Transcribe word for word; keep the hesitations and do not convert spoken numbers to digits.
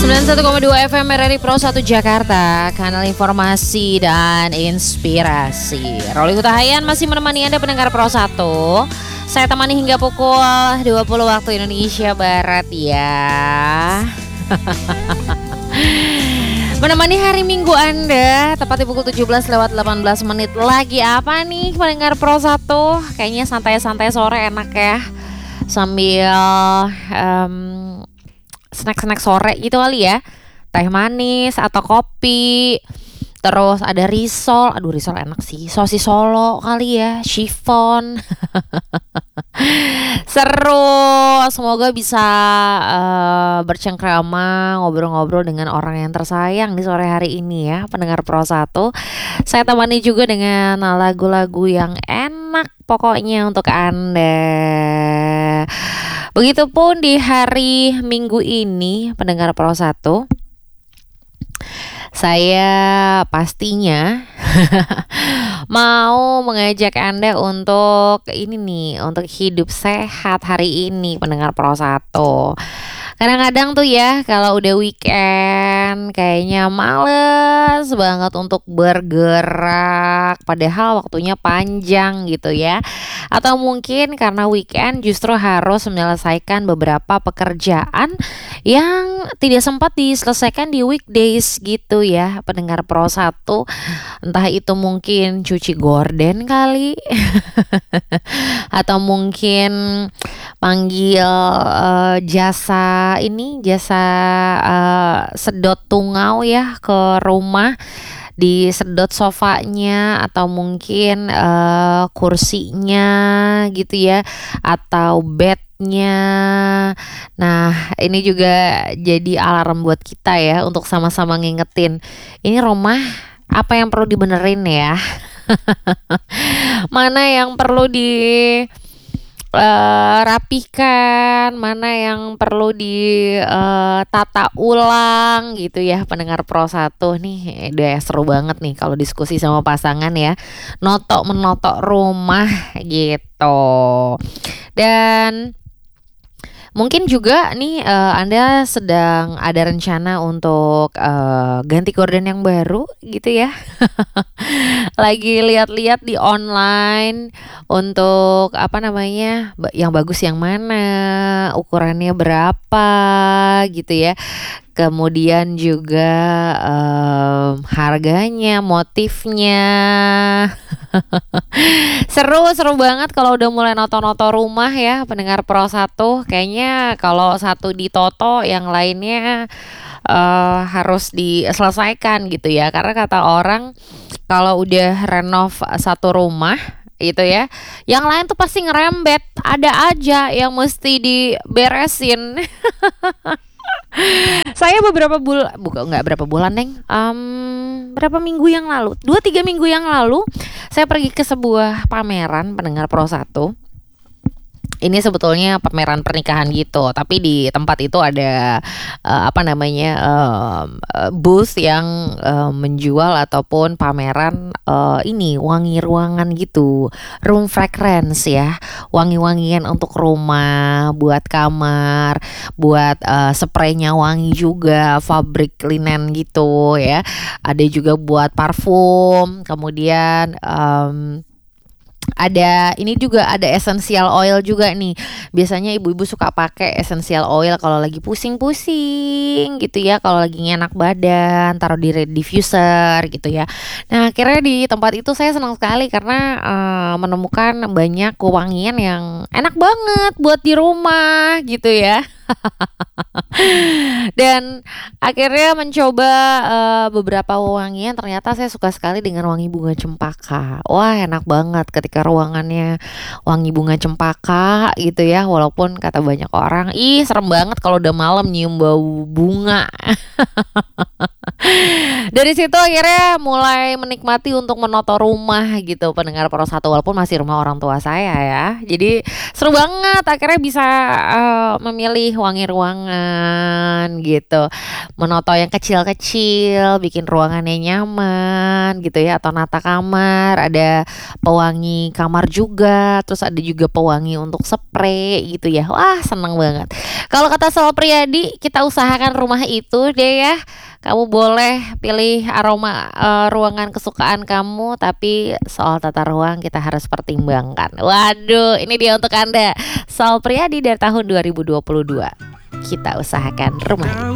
sembilan puluh satu koma dua F M R R I Pro satu Jakarta, kanal informasi dan inspirasi. Roli Hutahayan masih menemani Anda pendengar Pro satu. Saya temani hingga pukul dua puluh waktu Indonesia Barat ya. Menemani hari Minggu Anda, tepat di pukul tujuh belas lewat delapan belas menit. Lagi apa nih pendengar Pro satu? Kayaknya santai-santai sore enak ya. Sambil um, snack-snack sore gitu kali ya. Teh manis atau kopi. Terus ada risol. Aduh, risol enak sih. Sosis Solo kali ya, chiffon. Seru. Semoga bisa uh, bercengkrama, ngobrol-ngobrol dengan orang yang tersayang di sore hari ini ya, pendengar Pro satu. Saya temani juga dengan lagu-lagu yang enak pokoknya untuk Anda. Begitupun di hari Minggu ini, pendengar Pro satu. Saya pastinya mau mengajak Anda untuk ini nih, untuk hidup sehat hari ini, pendengar Pro satu. Kadang-kadang tuh ya kalau udah weekend kayaknya males banget untuk bergerak, padahal waktunya panjang gitu ya. Atau mungkin karena weekend justru harus menyelesaikan beberapa pekerjaan yang tidak sempat diselesaikan di weekdays gitu ya, pendengar Pro satu. Entah itu mungkin cuci gorden kali atau mungkin panggil uh, jasa ini jasa uh, sedot tungau ya ke rumah, disedot sofanya atau mungkin uh, kursinya gitu ya, atau bednya. Nah, ini juga jadi alarm buat kita ya untuk sama-sama ngingetin ini rumah apa yang perlu dibenerin ya. Mana yang perlu di Uh, rapikan, mana yang perlu ditata uh, ulang gitu ya, pendengar Pro satu. Nih udah seru banget nih kalau diskusi sama pasangan ya, notok menotok rumah gitu. Dan mungkin juga nih uh, Anda sedang ada rencana untuk uh, ganti gorden yang baru gitu ya. Lagi lihat-lihat di online untuk apa namanya, yang bagus yang mana, ukurannya berapa gitu ya. Kemudian juga um, harganya, motifnya. Seru-seru banget kalau udah mulai noto-noto rumah ya, pendengar Pro satu. Kayaknya kalau satu ditoto, yang lainnya uh, harus diselesaikan gitu ya. Karena kata orang kalau udah renov satu rumah gitu ya, yang lain tuh pasti ngerembet. Ada aja yang mesti diberesin. Saya beberapa bulan, bukan nggak berapa bulan neng, um, berapa minggu yang lalu, dua tiga minggu yang lalu, saya pergi ke sebuah pameran, pendengar Pro satu. Ini sebetulnya pameran pernikahan gitu, tapi di tempat itu ada uh, apa namanya uh, booth yang uh, menjual ataupun pameran uh, ini wangi ruangan gitu, room fragrance ya, wangi-wangian untuk rumah, buat kamar, buat uh, spraynya wangi juga, fabrik linen gitu ya. Ada juga buat parfum, kemudian um, ada ini juga, ada essential oil juga nih. Biasanya ibu-ibu suka pakai essential oil kalau lagi pusing-pusing gitu ya, kalau lagi enak badan, taruh di diffuser gitu ya. Nah, akhirnya di tempat itu saya senang sekali karena uh, menemukan banyak wewangian yang enak banget buat di rumah gitu ya. Dan akhirnya mencoba uh, beberapa wewangian, ternyata saya suka sekali dengan wangi bunga cempaka. Wah, enak banget ketika ruangannya wangi bunga cempaka gitu ya. Walaupun kata banyak orang, ih serem banget kalau udah malam nyium bau bunga. Dari situ akhirnya mulai menikmati untuk menoto rumah gitu pendengar Pro satu, walaupun masih rumah orang tua saya ya. Jadi seru banget akhirnya bisa eh, memilih wangi ruangan gitu. Menoto yang kecil-kecil, bikin ruangannya nyaman gitu ya, atau nata kamar, ada pewangi kamar juga, terus ada juga pewangi untuk spray gitu ya. Wah, seneng banget. Kalau kata Sal Priadi, kita usahakan rumah itu deh ya. Kamu boleh pilih aroma eh, ruangan kesukaan kamu, tapi soal tata ruang kita harus pertimbangkan. Waduh, ini dia untuk Anda. Sal Priadi dari tahun dua ribu dua puluh dua. Kita usahakan rumah.